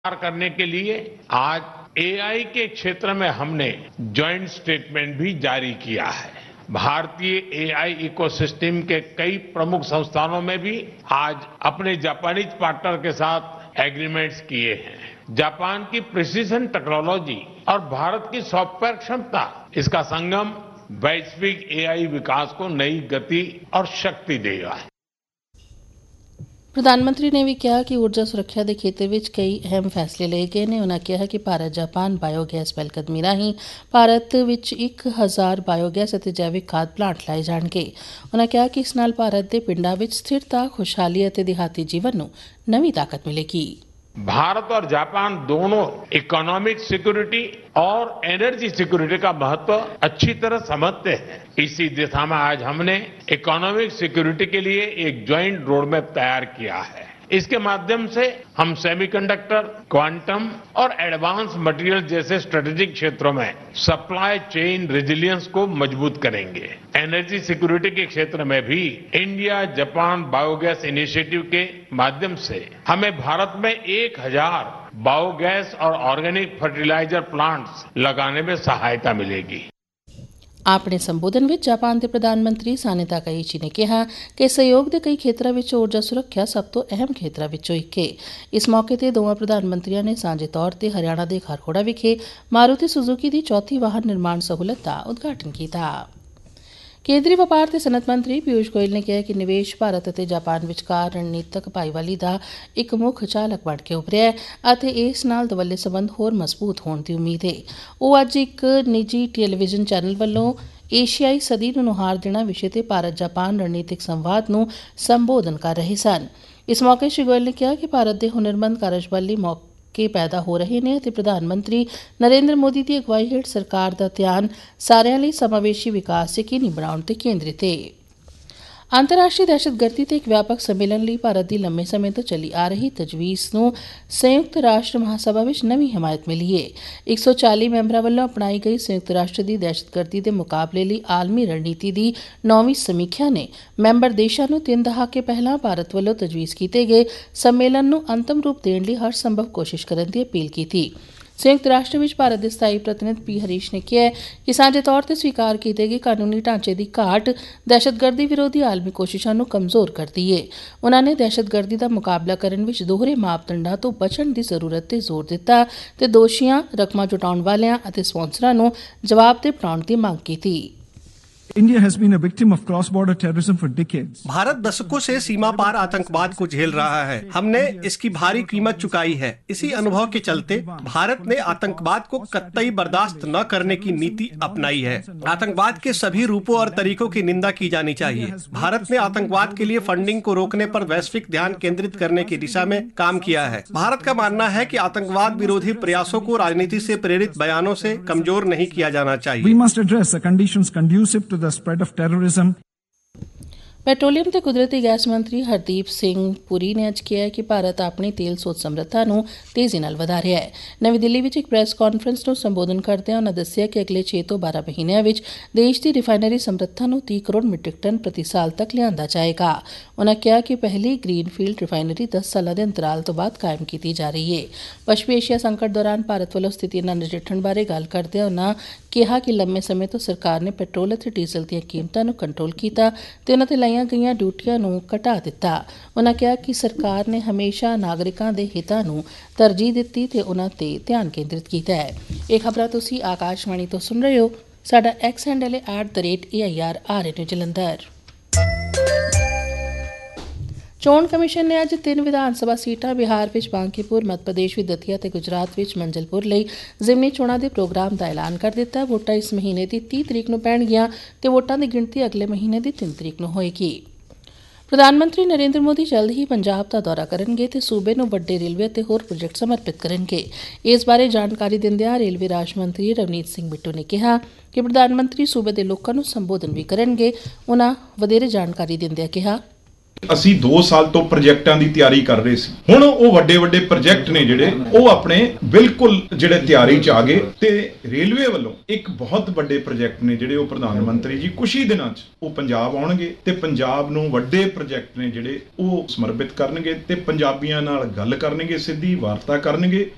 करने के लिए आज एआई के क्षेत्र में हमने जॉइंट स्टेटमेंट भी जारी किया है। भारतीय एआई इकोसिस्टम के कई प्रमुख संस्थानों में भी आज अपने जापानीज पार्टनर के साथ एग्रीमेंट्स किए हैं। जापान की प्रिसीजन टेक्नोलॉजी और भारत की सॉफ्टवेयर क्षमता, इसका संगम वैश्विक एआई विकास को नई गति और शक्ति देगा। ਪ੍ਰਧਾਨ ਮੰਤਰੀ ਨੇ ਵੀ ਕਿਹਾ ਕਿ ਊਰਜਾ ਸੁਰੱਖਿਆ ਦੇ ਖੇਤਰ ਵਿੱਚ ਕਈ ਅਹਿਮ ਫੈਸਲੇ ਲਏ ਗਏ ਨੇ। ਉਨ੍ਹਾਂ ਕਿਹਾ ਕਿ ਭਾਰਤ ਜਾਪਾਨ ਬਾਇਓਗੈਸ ਪਹਿਲਕਦਮੀ ਰਾਹੀਂ ਭਾਰਤ ਵਿੱਚ 1000 ਬਾਇਓਗੈਸ ਅਤੇ ਜੈਵਿਕ ਖਾਦ ਪਲਾਂਟ ਲਾਏ ਜਾਣਗੇ। ਉਨ੍ਹਾਂ ਕਿਹਾ ਕਿ ਇਸ ਨਾਲ ਭਾਰਤ ਦੇ ਪਿੰਡਾਂ ਵਿੱਚ ਸਥਿਰਤਾ, ਖੁਸ਼ਹਾਲੀ ਅਤੇ ਦਿਹਾਤੀ ਜੀਵਨ ਨੂੰ ਨਵੀਂ ਤਾਕਤ ਮਿਲੇਗੀ। भारत और जापान दोनों इकोनॉमिक सिक्योरिटी और एनर्जी सिक्योरिटी का महत्व अच्छी तरह समझते हैं। इसी दिशा में आज हमने इकोनॉमिक सिक्योरिटी के लिए एक ज्वाइंट रोडमैप तैयार किया है। इसके माध्यम से हम सेमीकंडक्टर, क्वांटम और एडवांस मटेरियल जैसे स्ट्रेटेजिक क्षेत्रों में सप्लाई चेन रेजिलियंस को मजबूत करेंगे। एनर्जी सिक्योरिटी के क्षेत्र में भी इंडिया जापान बायोगैस इनिशिएटिव के माध्यम से हमें भारत में 1000 बायोगैस और ऑर्गेनिक फर्टिलाइजर प्लांट्स लगाने में सहायता मिलेगी। ਆਪਣੇ ਸੰਬੋਧਨ ਵਿੱਚ ਜਾਪਾਨ ਦੇ ਪ੍ਰਧਾਨ ਮੰਤਰੀ ਸਾਨੇ ਤਾਕਾਈਚੀ ਨੇ ਕਿਹਾ ਕਿ ਸਹਿਯੋਗ ਦੇ ਕਈ ਖੇਤਰਾਂ ਵਿੱਚ ਊਰਜਾ ਸੁਰੱਖਿਆ ਸਭ ਤੋਂ ਅਹਿਮ ਖੇਤਰਾਂ ਵਿੱਚੋਂ ਇੱਕ ਹੈ। ਇਸ ਮੌਕੇ ਤੇ ਦੋਵਾਂ ਪ੍ਰਧਾਨ ਮੰਤਰੀਆਂ ਨੇ ਸਾਂਝੇ ਤੌਰ ਤੇ ਹਰਿਆਣਾ ਦੇ ਖਾਰਖੋੜਾ ਵਿਖੇ ਮਾਰੂਤੀ ਸੁਜ਼ੂਕੀ ਦੀ ਚੌਥੀ ਵਾਹਨ ਨਿਰਮਾਣ ਸਹੂਲਤ ਦਾ ਉਦਘਾਟਨ ਕੀਤਾ। ਕੇਂਦਰੀ ਵਪਾਰ ਤੇ ਸਨਅਤ ਮੰਤਰੀ ਪਿਊਸ਼ ਗੋਇਲ ਨੇ ਕਿਹਾ ਕਿ ਨਿਵੇਸ਼ ਭਾਰਤ ਅਤੇ ਜਾਪਾਨ ਵਿਚਕਾਰ ਰਣਨੀਤਕ ਭਾਈਵਾਲੀ ਦਾ ਇੱਕ ਮੁੱਖ ਚਾਲਕ ਬਣ ਕੇ ਉਭਰਿਆ ਹੈ ਅਤੇ ਇਸ ਨਾਲ ਦਵੱਲੇ ਸਬੰਧ ਹੋਰ ਮਜ਼ਬੂਤ ਹੋਣ ਦੀ ਉਮੀਦ ਹੈ। ਉਹ ਅੱਜ ਇੱਕ ਨਿੱਜੀ ਟੈਲੀਵਿਜ਼ਨ ਚੈਨਲ ਵੱਲੋਂ ਏਸ਼ੀਆਈ ਸਦੀ ਨੂੰ ਨੁਹਾਰ ਦੇਣਾ ਵਿਸ਼ੇ ਤੇ ਭਾਰਤ ਜਾਪਾਨ ਰਣਨੀਤਿਕ ਸੰਵਾਦ ਨੂੰ ਸੰਬੋਧਨ ਕਰ ਰਹੇ ਸਨ। ਇਸ ਮੌਕੇ ਸ਼੍ਰੀ ਗੋਇਲ ਨੇ ਕਿਹਾ ਕਿ ਭਾਰਤ ਦੇ ਹੁਨਰਮੰਦ ਕਾਰਜਬਲ ਲਈ ਮੌਕੇ ਪੈਦਾ ਹੋ ਰਹੇ ਨੇ ਅਤੇ ਪ੍ਰਧਾਨ ਮੰਤਰੀ ਨਰਿੰਦਰ ਮੋਦੀ ਦੀ ਅਗਵਾਈ ਹੇਠ ਸਰਕਾਰ ਦਾ ਧਿਆਨ ਸਾਰਿਆਂ ਲਈ ਸਮਾਵੇਸ਼ੀ ਵਿਕਾਸ ਯਕੀਨੀ ਬਣਾਉਣ ਤੇ ਕੇਂਦਰਿਤ ਹੈ। ਅੰਤਰਰਾਸ਼ਟਰੀ ਦਹਿਸ਼ਤਗਰਦੀ ਤੇ ਇੱਕ ਵਿਆਪਕ ਸੰਮੇਲਨ ਲਈ ਭਾਰਤ ਦੀ ਲੰਮੇ ਸਮੇਂ ਤੋਂ ਚੱਲੀ ਆ ਰਹੀ ਤਜਵੀਜ਼ ਨੂੰ ਸੰਯੁਕਤ ਰਾਸ਼ਟਰ ਮਹਾਸਭਾ ਵਿੱਚ ਨਵੀਂ ਹਮਾਇਤ ਮਿਲੀ ਹੈ। 140 ਮੈਂਬਰਾਂ ਵੱਲੋਂ ਅਪਣਾਈ ਗਈ ਸੰਯੁਕਤ ਰਾਸ਼ਟਰ ਦੀ ਦਹਿਸ਼ਤਗਰਦੀ ਦੇ ਮੁਕਾਬਲੇ ਲਈ ਆਲਮੀ ਰਣਨੀਤੀ ਦੀ 9ਵੀਂ ਸਮੀਖਿਆ ਨੇ ਮੈਂਬਰ ਦੇਸ਼ਾਂ ਨੂੰ 3 ਦਹਾਕੇ ਪਹਿਲਾਂ ਭਾਰਤ ਵੱਲੋਂ ਤਜਵੀਜ਼ ਕੀਤੇ ਗਏ ਸੰਮੇਲਨ ਨੂੰ ਅੰਤਮ ਰੂਪ ਦੇਣ ਲਈ ਹਰ ਸੰਭਵ ਕੋਸ਼ਿਸ਼ ਕਰਨ ਦੀ ਅਪੀਲ ਕੀਤੀ। ਸੰਯੁਕਤ ਰਾਸ਼ਟਰ ਵਿੱਚ ਭਾਰਤ ਦੇ ਸਥਾਈ ਪ੍ਰਤੀਨਿਧ ਪੀ ਹਰੀਸ਼ ਨੇ ਕਿਹਾ ਕਿ ਸਾਂਝੇ ਤੌਰ ਤੇ ਸਵੀਕਾਰ ਕੀਤੇ ਗਏ ਕਾਨੂੰਨੀ ਢਾਂਚੇ ਦੀ ਘਾਟ ਦਹਿਸ਼ਤਗਰਦੀ ਵਿਰੋਧੀ ਆਲਮੀ ਕੋਸ਼ਿਸ਼ਾਂ ਨੂੰ ਕਮਜ਼ੋਰ ਕਰਦੀ ਹੈ। ਉਨ੍ਹਾਂ ਨੇ ਦਹਿਸ਼ਤਗਰਦੀ ਦਾ ਮੁਕਾਬਲਾ ਕਰਨ ਵਿੱਚ ਦੋਹਰੇ ਮਾਪਦੰਡਾਂ ਤੋਂ ਬਚਣ ਦੀ ਜ਼ਰੂਰਤ ਤੇ ਜ਼ੋਰ ਦਿੱਤਾ ਤੇ ਦੋਸ਼ੀਆਂ, ਰਕਮਾਂ ਜੁਟਾਉਣ ਵਾਲਿਆਂ ਅਤੇ ਸਪਾਂਸਰਾਂ ਨੂੰ ਜਵਾਬਦੇਹ ਬਣਾਉਣ ਦੀ ਮੰਗ ਕੀਤੀ। India has been a victim of cross-border terrorism for decades. Bharat दशकों से सीमा पार आतंकवाद को झेल रहा है। हमने इसकी भारी कीमत चुकाई है। इसी अनुभव के चलते भारत ने आतंकवाद को कतई बर्दाश्त न करने की नीति अपनाई है। आतंकवाद के सभी रूपों और तरीकों की निंदा की जानी चाहिए। भारत ने आतंकवाद के लिए फंडिंग को रोकने पर वैश्विक ध्यान केंद्रित करने की दिशा में काम किया है। भारत का मानना है कि आतंकवाद विरोधी प्रयासों को राजनीति से प्रेरित बयानों से कमजोर नहीं किया जाना चाहिए। We must address the conditions conducive to the spread of terrorism. Petroleum ਤੇ ਕੁਦਰਤੀ ਗੈਸ ਮੰਤਰੀ ਹਰਦੀਪ ਸਿੰਘ ਪੁਰੀ ਨੇ ਅੱਜ ਕਿਹਾ ਕਿ ਭਾਰਤ ਆਪਣੀ ਤੇਲ ਸੋਧ ਸਮਰੱਥਾ ਨੂੰ ਤੇਜ਼ੀ ਨਾਲ ਵਧਾ ਰਿਹਾ ਹੈ। ਨਵੀਂ ਦਿੱਲੀ ਵਿੱਚ ਇੱਕ ਪ੍ਰੈਸ ਕਾਨਫਰੰਸ ਨੂੰ ਸੰਬੋਧਨ ਕਰਦਿਆਂ ਉਨ੍ਹਾਂ ਦੱਸਿਆ ਕਿ ਅਗਲੇ 6 ਤੋਂ 12 ਮਹੀਨਿਆਂ ਵਿੱਚ ਦੇਸ਼ ਦੀ ਰਿਫਾਈਨਰੀ ਸਮਰੱਥਾ ਨੂੰ 30 ਕਰੋੜ ਮੀਟ੍ਰਿਕ ਟਨ ਪ੍ਰਤੀ ਸਾਲ ਤੱਕ ਲਿਆਂਦਾ ਜਾਏਗਾ। ਉਨ੍ਹਾਂ ਕਿਹਾ ਕਿ ਪਹਿਲੀ ਗ੍ਰੀਨਫੀਲਡ ਰਿਫਾਈਨਰੀ 10 ਸਾਲਾਂ ਦੇ ਅੰਤਰਾਲ ਤੋਂ ਬਾਅਦ ਕਾਇਮ ਕੀਤੀ ਜਾ ਰਹੀ ਹੈ। ਪੱਛਮੀ ਏਸ਼ੀਆ ਸੰਕਟ ਦੌਰਾਨ ਭਾਰਤ ਵੱਲੋਂ ਸਥਿਤੀ ਨਾਲ ਨਜਿੱਠਣ ਬਾਰੇ ਗੱਲ ਕਰਦਿਆਂ ਉਨ੍ਹਾਂ ਕਿਹਾ ਕਿ ਲੰਮੇ ਸਮੇਂ ਤੋਂ ਸਰਕਾਰ ਨੇ ਪੈਟਰੋਲ ਅਤੇ ਡੀਜ਼ਲ ਦੀਆਂ ਕੀਮਤਾਂ ਨੂੰ ਕੰਟਰੋਲ ਕੀਤਾ ਤੇ ਉਨ੍ਹਾਂ ਤੇ ਲਾਈਆਂ ਗਈਆਂ ਡਿਊਟੀਆਂ ਨੂੰ ਘਟਾ ਦਿੱਤਾ। ਉਨ੍ਹਾਂ ਕਿਹਾ ਕਿ ਸਰਕਾਰ ਨੇ ਹਮੇਸ਼ਾ ਨਾਗਰਿਕਾਂ ਦੇ ਹਿੱਤਾਂ ਨੂੰ ਤਰਜੀਹ ਦਿੱਤੀ ਤੇ ਉਨ੍ਹਾਂ ਤੇ ਧਿਆਨ ਕੇਂਦਰਿਤ ਕੀਤਾ ਹੈ। ਇਹ ਖਬਰਾਂ ਤੁਸੀਂ ਆਕਾਸ਼ਵਾਣੀ ਤੋਂ ਸੁਣ ਰਹੇ ਹੋ। ਸਾਡਾ ਐਕਸ ਹੈਂਡਲ ਹੈ @AIRRN ਜਲੰਧਰ। ਚੋਣ ਕਮਿਸ਼ਨ ਨੇ ਅੱਜ 3 ਵਿਧਾਨ ਸਭਾ ਸੀਟਾਂ ਬਿਹਾਰ ਵਿੱਚ ਬਾਂਕੀਪੁਰ, ਮੱਧ ਪ੍ਰਦੇਸ਼ ਵਿੱਚ ਦਤੀਆ ਤੇ ਗੁਜਰਾਤ ਵਿੱਚ ਮੰਜਲਪੁਰ ਲਈ ਜ਼ਿਮਨੀ ਚੋਣਾਂ ਦੇ ਪ੍ਰੋਗਰਾਮ ਦਾ ਐਲਾਨ ਕਰ ਦਿੱਤਾ। ਵੋਟਾਂ ਇਸ ਮਹੀਨੇ ਦੀ 30 ਤਰੀਕ ਨੂੰ ਪੈਣਗੀਆਂ ਤੇ ਵੋਟਾਂ ਦੀ ਗਿਣਤੀ ਅਗਲੇ ਮਹੀਨੇ ਦੀ 3 ਤਰੀਕ ਨੂੰ ਹੋਏਗੀ। ਪ੍ਰਧਾਨ ਮੰਤਰੀ ਨਰਿੰਦਰ ਮੋਦੀ ਜਲਦ ਹੀ ਪੰਜਾਬ ਦਾ ਦੌਰਾ ਕਰਨਗੇ ਤੇ ਸੂਬੇ ਨੂੰ ਵੱਡੇ ਰੇਲਵੇ ਅਤੇ ਹੋਰ ਪ੍ਰੋਜੈਕਟ ਸਮਰਪਿਤ ਕਰਨਗੇ। ਇਸ ਬਾਰੇ ਜਾਣਕਾਰੀ ਦਿੰਦਿਆਂ ਰੇਲਵੇ ਰਾਜ ਮੰਤਰੀ ਰਵਨੀਤ ਸਿੰਘ ਬਿੱਟੂ ਨੇ ਕਿਹਾ ਕਿ ਪ੍ਰਧਾਨ ਮੰਤਰੀ ਸੂਬੇ ਦੇ ਲੋਕਾਂ ਨੂੰ ਸੰਬੋਧਨ ਵੀ ਕਰਨਗੇ। ਉਨ੍ਹਾਂ ਵਧੇਰੇ ਜਾਣਕਾਰੀ ਦਿੰਦਿਆਂ ਕਿਹਾ ਅਸੀਂ 2 ਸਾਲ ਤੋਂ ਪ੍ਰੋਜੈਕਟਾਂ ਦੀ ਤਿਆਰੀ ਕਰ ਰਹੇ ਸੀ। ਹੁਣ ਉਹ ਵੱਡੇ ਵੱਡੇ ਪ੍ਰੋਜੈਕਟ ਨੇ ਜਿਹੜੇ ਉਹ ਆਪਣੇ ਬਿਲਕੁਲ ਜਿਹੜੇ ਤਿਆਰੀ 'ਚ ਆ ਗਏ ਤੇ ਰੇਲਵੇ ਵੱਲੋਂ ਇੱਕ ਬਹੁਤ ਵੱਡੇ ਪ੍ਰੋਜੈਕਟ ਨੇ ਜਿਹੜੇ ਉਹ ਪ੍ਰਧਾਨ ਮੰਤਰੀ ਜੀ ਕੁਝ ਹੀ ਦਿਨਾਂ 'ਚ ਉਹ ਪੰਜਾਬ ਆਉਣਗੇ ਤੇ ਪੰਜਾਬ ਨੂੰ ਵੱਡੇ ਪ੍ਰੋਜੈਕਟ ਨੇ ਜਿਹੜੇ ਉਹ ਸਮਰਪਿਤ ਕਰਨਗੇ ਤੇ ਪੰਜਾਬੀਆਂ ਨਾਲ ਗੱਲ ਕਰਨਗੇ, ਸਿੱਧੀ ਵਾਰਤਾ ਕਰਨਗੇ